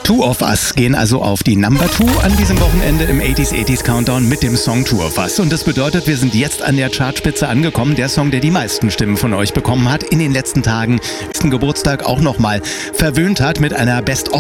Two of Us gehen also auf die Number 2 an diesem Wochenende im 80s Countdown mit dem Song Two of Us. Und das bedeutet, wir sind jetzt an der Chartspitze angekommen. Der Song, der die meisten Stimmen von euch bekommen hat in den letzten Tagen, diesen Geburtstag auch nochmal verwöhnt hat mit einer Best-of